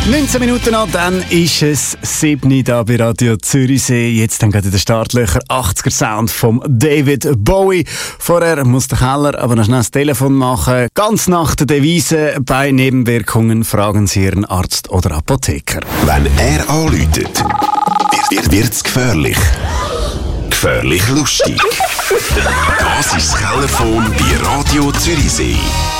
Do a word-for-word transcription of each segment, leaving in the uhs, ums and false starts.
neunzehn Minuten an, dann ist es sieben da bei Radio Zürichsee. Jetzt dann geht in den Startlöcher achtziger Sound vom David Bowie. Vorher muss der Keller aber noch schnell das Telefon machen. Ganz nach der Devise: bei Nebenwirkungen fragen Sie Ihren Arzt oder Apotheker. Wenn er anläutet, wird, wird es gefährlich. Gefährlich lustig. Das ist das Kellerphone bei Radio Zürichsee.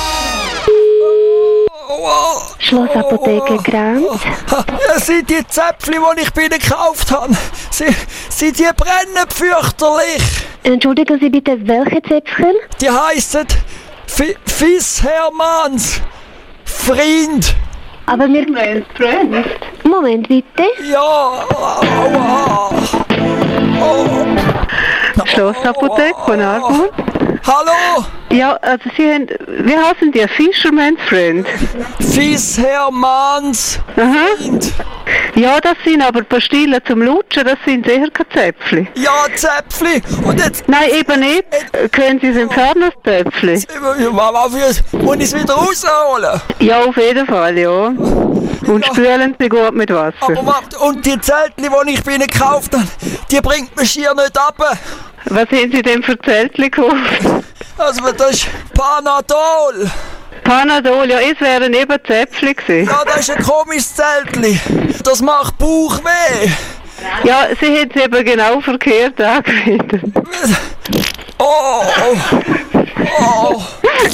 Schlossapotheke Grenz. Das sind die Zäpfchen, die ich bei Ihnen gekauft habe. Sie, sie die brennen fürchterlich. Entschuldigen Sie bitte, welche Zäpfchen? Die heissen F- Fiss Hermanns Freund. Aber wir... Freund? Moment bitte. Ja, aua. Oh. Schlossapotheke von Arbon. Hallo? Ja, also Sie haben... Wie heißen die? Fisherman's Friend? Fiss Hermanns Freund. Ja, das sind aber Pastillen zum Lutschen, das sind sicher keine Zäpfchen. Ja, Zäpfli. Und jetzt... Nein, eben nicht. Können Sie es entfernen, das Zäpfchen? Muss ich es wieder rausholen? Ja, auf jeden Fall, ja. Und Ja. spülen Sie gut mit Wasser. Aber warte, und die Zeltli, die ich bei Ihnen gekauft habe, die bringt mich hier nicht ab. Was haben Sie denn für Zeltchen gekauft? Also das ist Panadol. Panadol, ja, es wären eben Zäpfchen gewesen. Ja, das ist ein komisches Zeltli. Das macht Bauchweh. Ja, Sie haben es eben genau verkehrt angewendet. Oh, oh.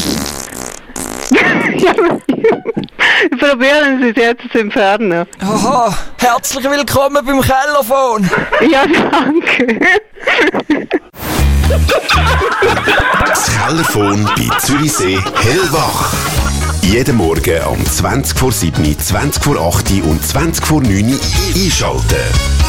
Ja, probieren Sie es jetzt zu entfernen. Aha, herzlich willkommen beim Kellerphone. Ja, danke. Das Kellerphone bei Zürichsee hellwach. Jeden Morgen um zwanzig vor sieben, zwanzig vor acht und zwanzig vor neun einschalten.